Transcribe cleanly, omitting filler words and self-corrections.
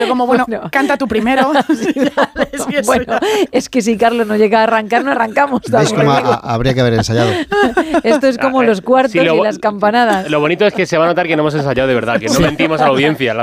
Como, bueno, canta tú primero. Bueno, es que si Carlos no llega a arrancar, no arrancamos. ¿Veis cómo habría que haber ensayado? Esto es como los cuartos y las campanadas. Lo bonito es que se va a notar que no hemos ensayado de verdad, que no mentimos a la audiencia.